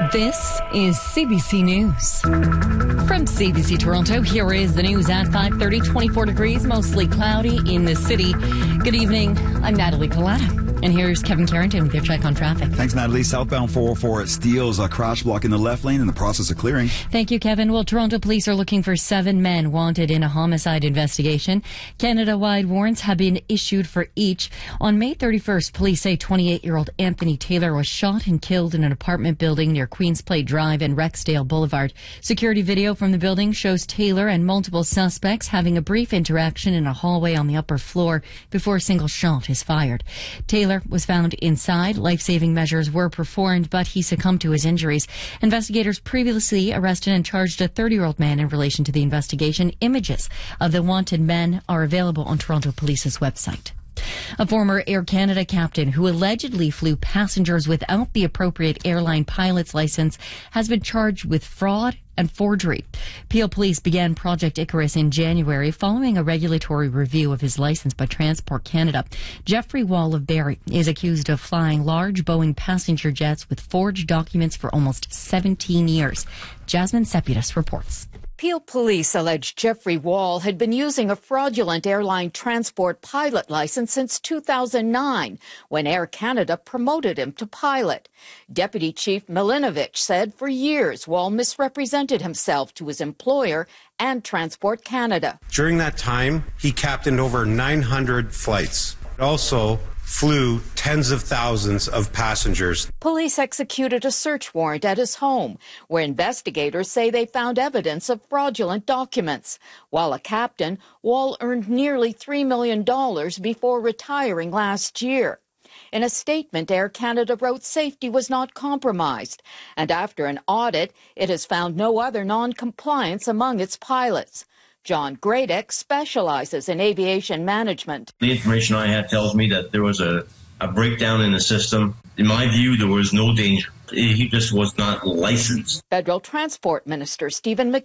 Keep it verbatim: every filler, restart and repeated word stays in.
This is C B C News. From C B C Toronto, here is the news at five thirty, twenty-four degrees, mostly cloudy in the city. Good evening. I'm Natalie Collada. And here's Kevin Carrington with your check on traffic. Thanks, Natalie. Southbound four oh four at Steeles, a crash block in the left lane in the process of clearing. Thank you, Kevin. Well, Toronto police are looking for seven men wanted in a homicide investigation. Canada-wide warrants have been issued for each. On May thirty-first, police say twenty-eight-year-old Anthony Taylor was shot and killed in an apartment building near Queens Plate Drive and Rexdale Boulevard. Security video from the building shows Taylor and multiple suspects having a brief interaction in a hallway on the upper floor before a single shot is fired. Taylor was found inside. Life-saving measures were performed, but he succumbed to his injuries. Investigators previously arrested and charged a thirty-year-old man in relation to the investigation. Images of the wanted men are available on Toronto Police's website. A former Air Canada captain who allegedly flew passengers without the appropriate airline pilot's license has been charged with fraud and forgery. Peel Police began Project Icarus in January following a regulatory review of his license by Transport Canada. Jeffrey Wall of Barrie is accused of flying large Boeing passenger jets with forged documents for almost seventeen years. Jasmine Seputis reports. Peel Police allege Jeffrey Wall had been using a fraudulent airline transport pilot license since two thousand nine, when Air Canada promoted him to pilot. Deputy Chief Milinovich said for years Wall misrepresented himself to his employer and Transport Canada. During that time, he captained over nine hundred flights. Also flew tens of thousands of passengers. Police executed a search warrant at his home, where investigators say they found evidence of fraudulent documents. While a captain, Wall earned nearly three million dollars before retiring last year. In a statement, Air Canada wrote safety was not compromised, and after an audit, it has found no other non-compliance among its pilots. John Gradek specializes in aviation management. The information I had tells me that there was a, a breakdown in the system. In my view, there was no danger. He just was not licensed. Federal Transport Minister Stephen McKenzie